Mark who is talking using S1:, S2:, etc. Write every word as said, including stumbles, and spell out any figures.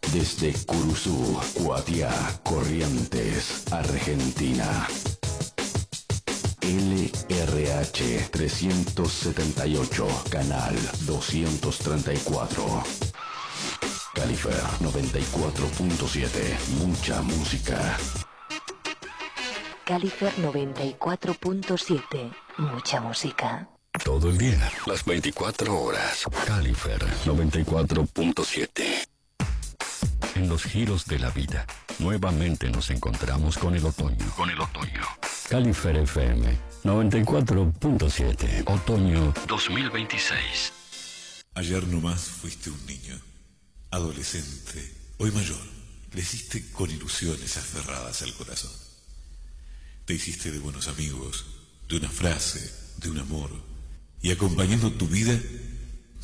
S1: Desde Curuzú, Cuatiá, Corrientes, Argentina. L R H trescientos setenta y ocho, canal doscientos treinta y cuatro. Califer noventa y cuatro punto siete, mucha música.
S2: Califer noventa y cuatro punto siete, mucha música.
S1: Todo el día, las veinticuatro horas. Califer noventa y cuatro punto siete. En los giros de la vida, nuevamente nos encontramos con el otoño. Con el otoño. Califer F M noventa y cuatro punto siete. Otoño dos mil veintiséis.
S3: Ayer nomás fuiste un niño, adolescente, hoy mayor. Le hiciste con ilusiones aferradas al corazón. Te hiciste de buenos amigos, de una frase, de un amor. Y acompañando tu vida,